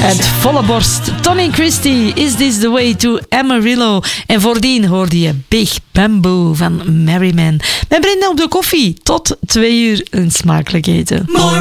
Het volle borst. Tony Christie, Is This The Way to Amarillo? En voordien hoorde je Big Bamboo van Merryman. Met Brenda op de koffie. Tot 2 uur een smakelijk eten.